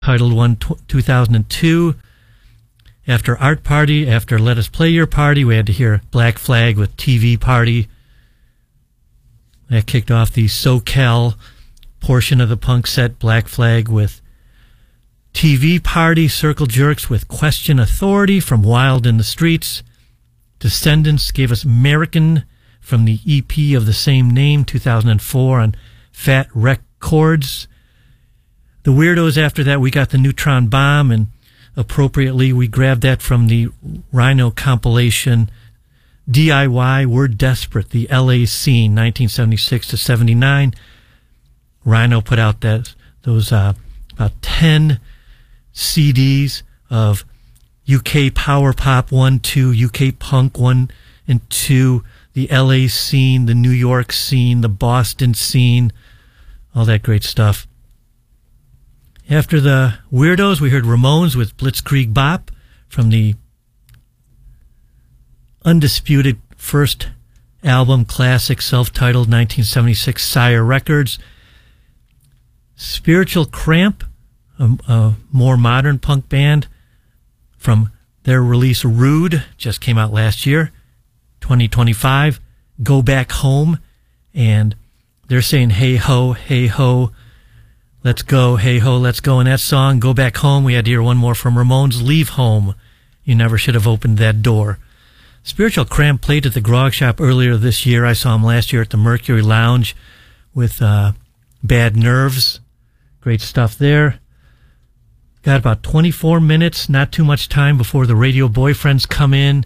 Titled one 2002. After Art Party, after Let Us Play Your Party, we had to hear Black Flag with TV Party. That kicked off the SoCal portion of the punk set. Black Flag with TV Party. Circle Jerks with Question Authority from Wild in the Streets. Descendants gave us American from the EP of the same name, 2004, on Fat Records. The Weirdos, after that, we got the Neutron Bomb, and appropriately, we grabbed that from the Rhino compilation, DIY, We're Desperate, the LA Scene, 1976 to 79. Rhino put out those about 10 CDs of UK Power Pop 1, 2, UK Punk 1 and 2, the LA scene, the New York scene, the Boston scene, all that great stuff. After the Weirdos, we heard Ramones with Blitzkrieg Bop from the undisputed first album, classic, self-titled, 1976, Sire Records. Spiritual Cramp, a more modern punk band, from their release Rude, just came out last year, 2025, Go Back Home, and they're saying hey ho, let's go, hey ho, let's go. In that song, Go Back Home, we had to hear one more from Ramones, Leave Home, You Never Should Have Opened That Door. Spiritual Cramp played at the Grog Shop earlier this year. I saw him last year at the Mercury Lounge with Bad Nerves. Great stuff there. Got about 24 minutes, not too much time before the Radio Boyfriends come in.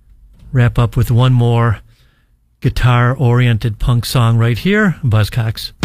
Wrap up with one more guitar-oriented punk song right here, Buzzcocks.